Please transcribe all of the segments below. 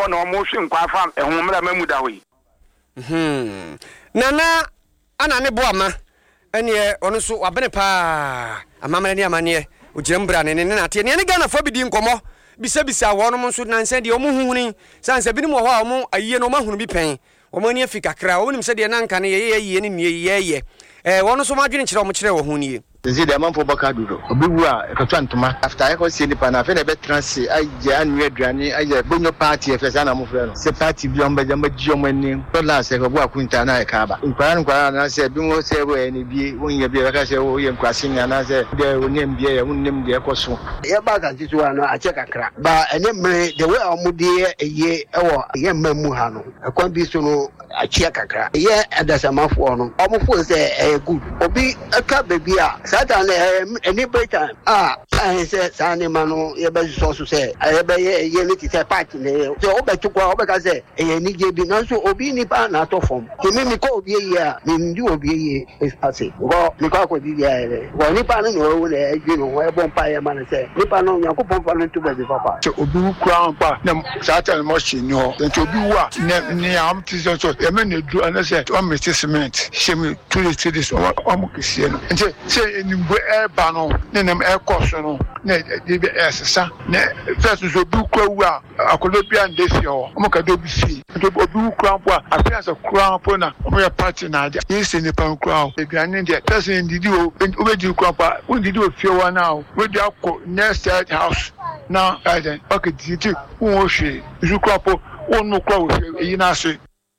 ho na omo hwe nkwa fa ehomra mamu da hoyi nana ana ne boama ene ono so wabene pa amamane ne amane ogyirambra ne na te ne Ghana fo bidi nkomo bisa wonom nso nanse de omo huhuni sanse binim wo ho a omo ayiye no mahunu bi pen omo ani afika kra onim se de nanka ne ye ne nie wono so madwene kire omo kire wo ho nie Nzi de manfo baka duro obiwu a ekatwa ntoma after I see the pana fe na be transi aje anu aduane aje bonyo party e fesa na mo frɛ no se party bi on bajamba giom ani dola se ko bo akunta na e ka ba nkwara na se bi mo se we ni bi wonya bi ka se wo ye nkwase nya na se de wonem bi ye wonem de ekoso ye ba ka titu ano a che kakra ba ene mre de we omudi eye ewo ye mamu ha no akwan bi so no a che kakra ye adasamafo no omofo se e good obi aka baby a Satan any breaker I say Sani Mano ye be so say I be ye liti say party ne so obetu kwa obeka say e ni je bi na so obi ni pa na to form to me ko obi ye a me ndi obi ye is passing go me ko ko di ye go ni pa no wo le agi no we bon pa ye man say ni pa no yakopon fa no to be papa so obi kura pa na Satan mo shi ni ho nti obi wa ne am ti so e me na du ana say o me cement shemi to the cities o mo kisi no nti say nimbo eba no ne nem ekoso no ne de be esesa ne first so bi kwawu a akolobia ndefie ho mo ka do bi fi to obi krampo a afiasa krampo na mo ya party na aja yesi ne pan krampo ebiane de person didi o obedi krampo o didi o fie wa na o we di akọ next house na aden okay didi wo hwe ju krampo wonu kwa wo yi na ase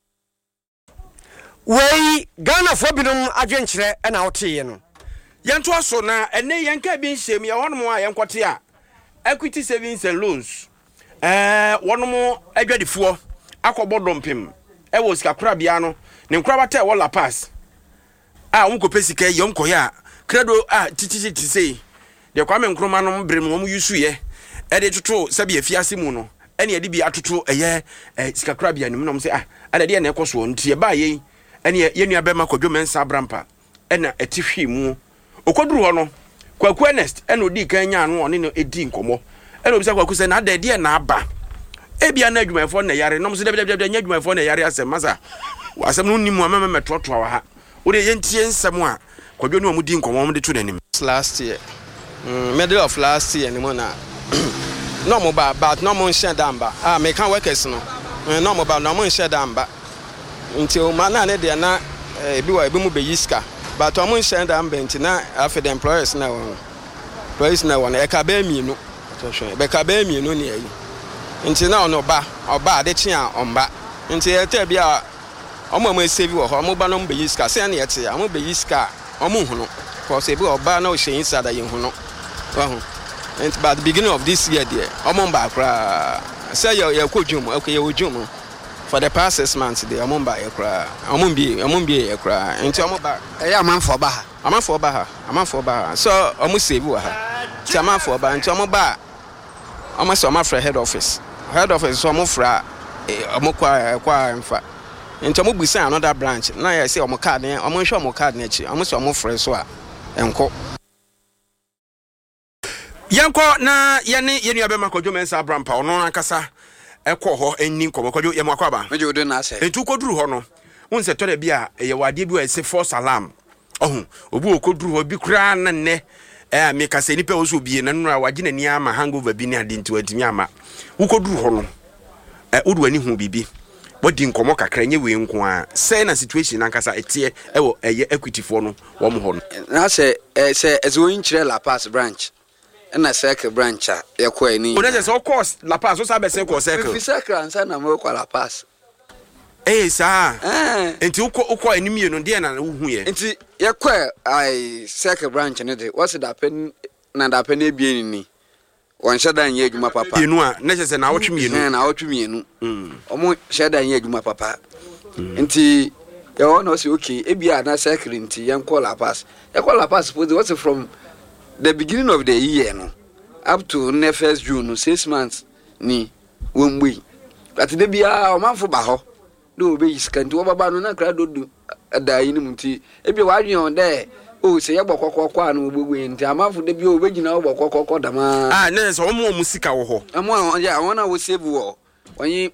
wei Ghana fo binom adwenkyere na wote no Yanto aso na ene yanka bi nsem ya wonom a yankote a Equity Savings and Loans wonom adwadifo akobodom wo sika kura bia no ne nkura bata wo La Paz wonko sika yom ko ya credo titi sei de kwame nkroma no brem wo mu yusu ye de toto sabi afiase mu no ene ye de bi atoto sika kura bia ne nom se ade de na ekoso ntie ba ye ene ye nua bema kodwo mensa brampa ena etihwe mu okoduru ho no kwaku Ernest ena odi kan nya no one no edi nkomo ena obisa kwaku se na ade de na aba ebia na adwumayfo na yare nom se de nya adwumayfo na yare asem masa asem no nimu amama metoto wa ha ode yentie nsem a kwadwo no amudi nkomo de to nanim last year middle of last year ni mo na no mo ba but no mo nhyɛ damba me kan workers no no mo ba no mo nhyɛ damba nti o ma na ne de na ebi wa ebi mu be yiska but o mo nhyɛ damba nti na after the employers na won e ka ba mienu to hwe be ka ba mienu ne ayi nti na ono ba de chi a omba nti e ta bia o mo save wo ho mo ba no be yiska se na ye te a mo be yiska o mo hunu cause ebi oba na o hye inside ye hunu wa and by the beginning of this year there omomba kra say you kodwum okay you wodwum for the past 6 months there omomba e kra omombie e kra enti omomba e amanfo ba ha so omo save wa ha ti amanfo ba enti omomba omo fra head office so omo fra omo kwa mfa enti omo busa another branch na ya say omo card ne omo hwe omo card na chi omo so omo fra so a enko Yanko na yene yenua be makodwo mensa brampa ono ankasa ekọ ho eni nkomo kodwo ye makwa ba meje odo na ase entu koduru ho no wonse tore bia ye wade bi wa ese false alarm obi okoduru ho bi kura na ne me kase ni pe oso bi na nura waje na ni ama hangover bi ni ade nti watimi ama ukoduru ho no odu ani hu bibi wadi nkomo kakra nye we nko a say na situation ankasa etie ewo equity fo no wo mo ho no na se ezo nchire La Paz branch na circle branch ya kwa ni ona se course La Paz so sabe circle fi circle ansa na mo kwa La Paz sa enti uko enimi no de na hu ye enti ya kwa ai circle branch ne de what's that pen na da pen ebie ni won sheda nya adwuma papa yenu a na se na wotwemienu na wotwemienu omo sheda nya adwuma papa enti ya wona say okay ebia na circle enti yan call La Paz ya call La Paz what's from the beginning of the year no up to the 1st June 6 months ni womwe but de bia o manfo ba ho do be iskanti wo baba no na kra do adai ni mti ebia wadwen on de o se ye gbokokoko anu ogbogwe nti amanfo de bia o be gina gbokokoko dama ne so omo musika wo ho amo ya wona wo save wo onyi